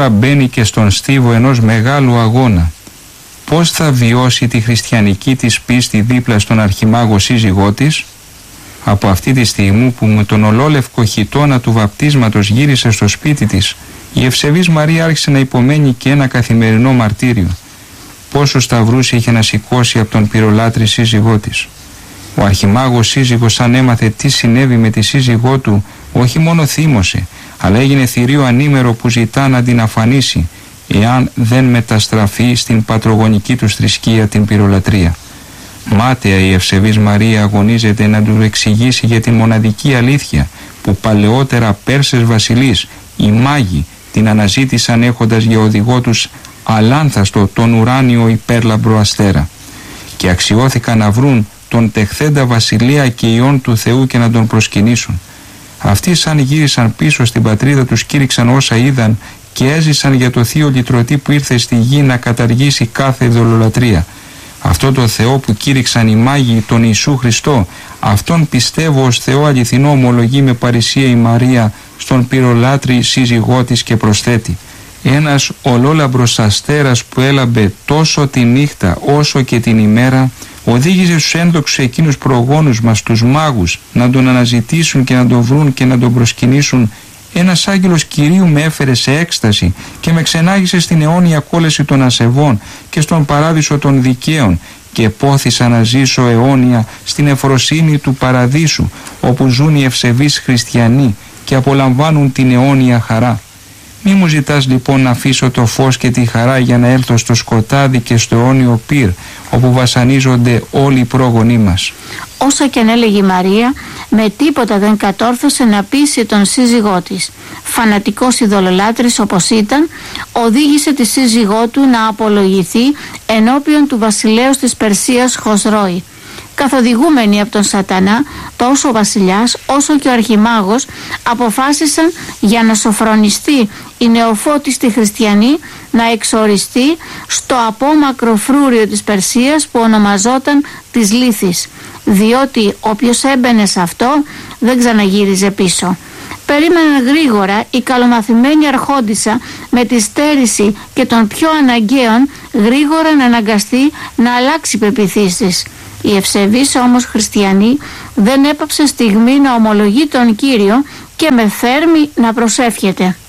τώρα μπαίνει και στον στίβο ενός μεγάλου αγώνα. Πώς θα βιώσει τη χριστιανική της πίστη δίπλα στον αρχιμάγο σύζυγό της? Από αυτή τη στιγμή που με τον ολόλευκο χιτώνα του βαπτίσματος γύρισε στο σπίτι της, η ευσεβής Μαρία άρχισε να υπομένει και ένα καθημερινό μαρτύριο. Πόσους σταυρούς είχε να σηκώσει από τον πυρολάτρη σύζυγό της. Ο αρχιμάγος σύζυγος, αν έμαθε τι συνέβη με τη σύζυγό του, όχι μόνο θύμωσε, αλλά έγινε θηρίο ανήμερο που ζητά να την αφανίσει, εάν δεν μεταστραφεί στην πατρογονική του θρησκεία, την πυρολατρία. Μάταια η ευσεβής Μαρία αγωνίζεται να του εξηγήσει για την μοναδική αλήθεια που παλαιότερα Πέρσες βασιλείς, οι μάγοι, την αναζήτησαν έχοντας για οδηγό τους αλάνθαστο τον ουράνιο υπέρλαμπρο αστέρα, και αξιώθηκαν να βρουν τον τεχθέντα βασιλεία και ιόν του Θεού και να τον προσκυνήσουν. Αυτοί, σαν γύρισαν πίσω στην πατρίδα τους, κήρυξαν όσα είδαν και έζησαν για το θείο λυτρωτή που ήρθε στη γη να καταργήσει κάθε ειδωλολατρία. Αυτό το Θεό που κήρυξαν οι μάγοι, τον Ιησού Χριστό, αυτόν πιστεύω ως Θεό αληθινό, ομολογεί με παρησία η Μαρία στον πυρολάτρη σύζυγό της και προσθέτει: ένας ολόλαμπρος αστέρας που έλαμπε τόσο τη νύχτα όσο και την ημέρα, οδήγησε στους ένδοξους εκείνους προγόνους μας, τους μάγους, να τον αναζητήσουν και να τον βρουν και να τον προσκυνήσουν. Ένας άγγελος Κυρίου με έφερε σε έκσταση και με ξενάγησε στην αιώνια κόλαση των ασεβών και στον παράδεισο των δικαίων, και πόθησα να ζήσω αιώνια στην ευφροσύνη του παραδείσου, όπου ζουν οι ευσεβείς χριστιανοί και απολαμβάνουν την αιώνια χαρά. Μη μου ζητάς λοιπόν να αφήσω το φως και τη χαρά για να έλθω στο σκοτάδι και στο αιώνιο πυρ, όπου βασανίζονται όλοι οι πρόγονοί μας. Όσα και αν έλεγε η Μαρία, με τίποτα δεν κατόρθωσε να πείσει τον σύζυγό της. Φανατικός ειδωλολάτρης όπως ήταν, οδήγησε τη σύζυγό του να απολογηθεί ενώπιον του βασιλέως της Περσίας Χοσρόη. Καθοδηγούμενοι από τον σατανά, τόσο ο βασιλιάς όσο και ο αρχιμάγος αποφάσισαν για να σοφρονιστεί η νεοφώτιστη χριστιανή να εξοριστεί στο απόμακρο φρούριο της Περσίας που ονομαζόταν της Λύθης, διότι όποιος έμπαινε σε αυτό δεν ξαναγύριζε πίσω. Περίμεναν γρήγορα η καλομαθημένη αρχόντισσα με τη στέρηση και των πιο αναγκαίων γρήγορα να αναγκαστεί να αλλάξει πεποιθήσεις. Η ευσεβής όμως χριστιανή δεν έπαψε στιγμή να ομολογεί τον Κύριο και με θέρμη να προσεύχεται.